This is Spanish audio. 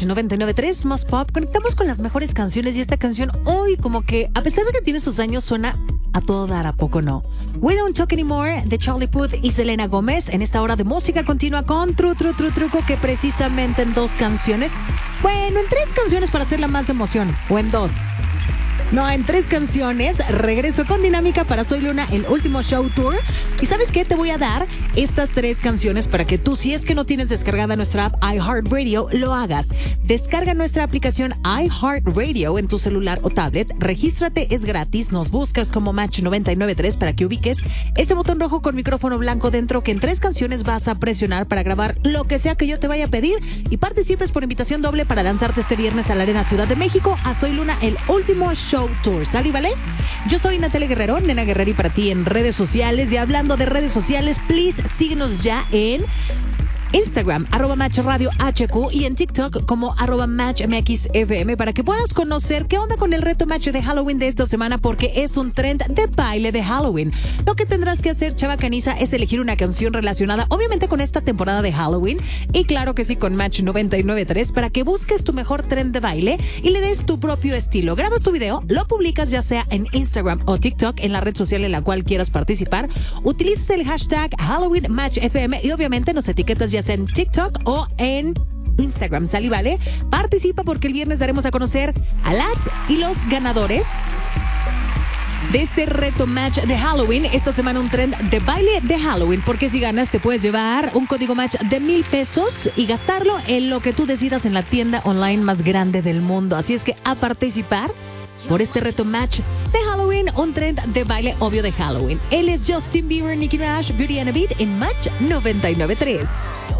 Match 99.3, más pop. Conectamos con las mejores canciones y esta canción hoy como que, a pesar de que tiene sus años, suena a todo dar, ¿a poco no? We Don't Talk Anymore de Charlie Puth y Selena Gómez. En esta hora de música continua con Truco, que precisamente en dos canciones, bueno, en tres canciones para hacerla más de emoción, o en dos. No, en tres canciones, regreso con Dinámica para Soy Luna, el último show tour. ¿Y sabes qué? Te voy a dar estas tres canciones para que tú, si es que no tienes descargada nuestra app iHeartRadio, lo hagas. Descarga nuestra aplicación iHeartRadio en tu celular o tablet, regístrate, es gratis, nos buscas como Match 99.3 para que ubiques ese botón rojo con micrófono blanco dentro que en tres canciones vas a presionar para grabar lo que sea que yo te vaya a pedir y participes por invitación doble para lanzarte este viernes a la Arena Ciudad de México a Soy Luna, el último show tour. ¿Sale, vale? Yo soy Natalia Guerrero, Nena Guerrero, y para ti en redes sociales. Y hablando de redes sociales, please síguenos ya en Instagram, @MatchRadioHQ, y en TikTok como @MatchMXFM para que puedas conocer qué onda con el reto match de Halloween de esta semana, porque es un trend de baile de Halloween. Lo que tendrás que hacer, chava caniza, es elegir una canción relacionada obviamente con esta temporada de Halloween y claro que sí con Match 99.3 para que busques tu mejor trend de baile y le des tu propio estilo. Grabas tu video, lo publicas ya sea en Instagram o TikTok, en la red social en la cual quieras participar, utilizas el hashtag HalloweenMatchFM y obviamente nos etiquetas ya sea en TikTok o en Instagram. ¿Sale, vale? Participa porque el viernes daremos a conocer a las y los ganadores de este reto match de Halloween. Esta semana un trend de baile de Halloween, porque si ganas te puedes llevar un código match de 1,000 pesos y gastarlo en lo que tú decidas en la tienda online más grande del mundo. Así es que a participar por este reto match de Halloween, un trend de baile obvio de Halloween. Él es Justin Bieber, Nicki Minaj, Beauty and a Beat en Match 99.3.